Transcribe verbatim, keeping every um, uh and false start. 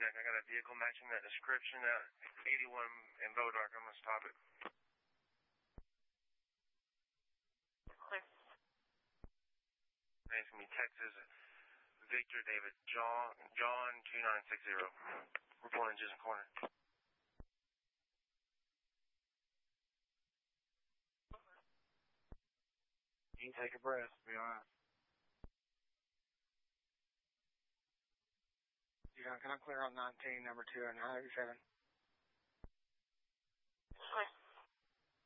Neck. I got a vehicle matching that description at eighty-one in Bodark. I'm going to stop it. Clear. Name's going to be Texas Victor David John John two nine six zero. Reporting Chisholm Corner. You can take a breath, be alright. You know, can I clear on nineteen, number two, and nine eighty-seven?